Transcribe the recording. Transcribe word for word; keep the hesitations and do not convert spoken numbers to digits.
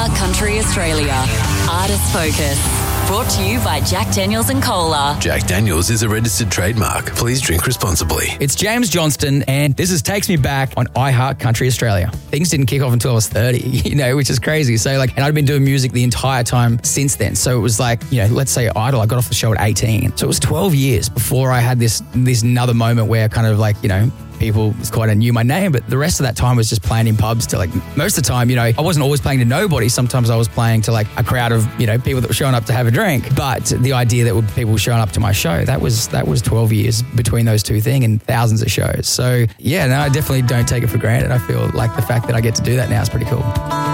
iHeart Country Australia. Artist Focus. Brought to you by Jack Daniels and Cola. Jack Daniels is a registered trademark. Please drink responsibly. It's James Johnston, and this is Takes Me Back on iHeart Country Australia. Things didn't kick off until I was thirty, you know, which is crazy. So, like, and I'd been doing music the entire time since then. So it was like, you know, let's say Idol, I got off the show at eighteen. So it was twelve years before I had this this another moment where kind of like, you know, people kind of knew my name, but the rest of that time was just playing in pubs to like, most of the time, you know, I wasn't always playing to nobody. Sometimes I was playing to like a crowd of, you know, people that were showing up to have a drink. But the idea that would people showing up to my show, that was that was twelve years between those two things and thousands of shows. So yeah, no, I definitely don't take it for granted. I feel like the fact that I get to do that now is pretty cool.